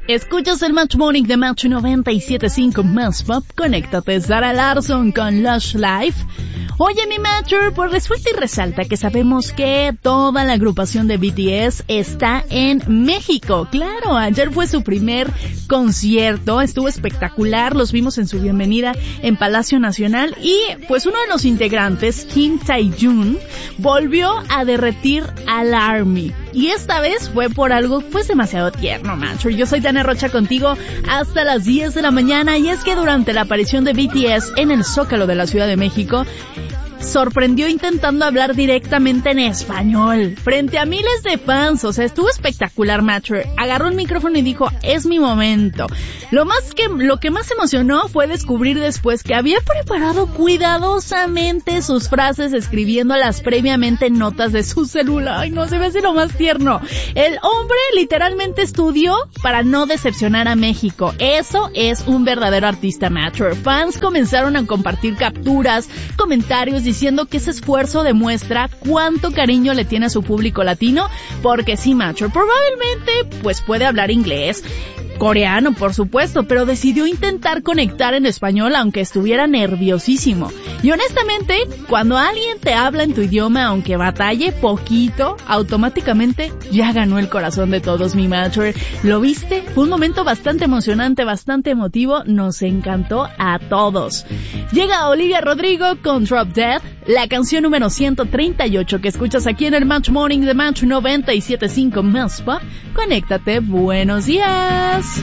Escuchas el Match Morning de Match 97.5 Más Pop. Conéctate, Zara Larsson con Lush Life. Oye, mi Matcher, pues resulta y resalta que sabemos que toda la agrupación de BTS está en México. Claro, ayer fue su primer concierto, estuvo espectacular, los vimos en su bienvenida en Palacio Nacional y pues uno de los integrantes, Kim Tae-jun, volvió a derretir al ARMY. Y esta vez fue por algo pues demasiado tierno, Matcher. Yo soy Tania Rocha contigo hasta las 10 de la mañana y es que durante la aparición de BTS en el Zócalo de la Ciudad de México, sorprendió intentando hablar directamente en español, frente a miles de fans, o sea, estuvo espectacular, Matcher. Agarró el micrófono y dijo, es mi momento. Lo que más emocionó fue descubrir después que había preparado cuidadosamente sus frases, escribiéndolas previamente en notas de su celular. Ay, no, se me hace lo más tierno. El hombre literalmente estudió para no decepcionar a México. Eso es un verdadero artista, Matcher. Fans comenzaron a compartir capturas, comentarios, diciendo que ese esfuerzo demuestra cuánto cariño le tiene a su público latino, porque sí, Matcher, probablemente pues puede hablar inglés, coreano, por supuesto, pero decidió intentar conectar en español aunque estuviera nerviosísimo. Y honestamente, cuando alguien te habla en tu idioma, aunque batalle poquito, automáticamente ya ganó el corazón de todos, mi Matcher. ¿Lo viste? Fue un momento bastante emocionante, bastante emotivo, nos encantó a todos. Llega Olivia Rodrigo con Drop Dead, la canción número 138 que escuchas aquí en el Match Morning de Match 97.5 Más Pop. Conéctate, buenos días.